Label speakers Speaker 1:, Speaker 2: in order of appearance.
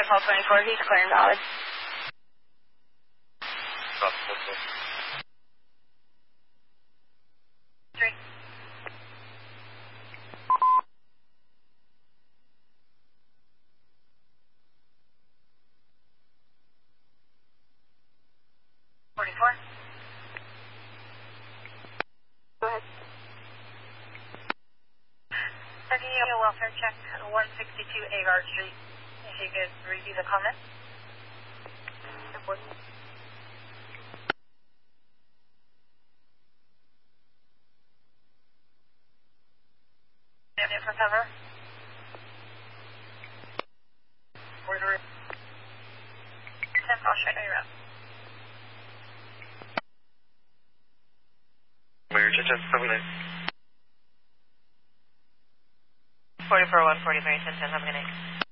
Speaker 1: Waterfall 24, he's clear and valid. Three. Go ahead. Sending you a welfare check, 162 Agar Street. If you could review the comments. Important. For cover. Where's the room? 10, I'll show you around.
Speaker 2: Where's your just
Speaker 1: 44 143, 10, have a good night.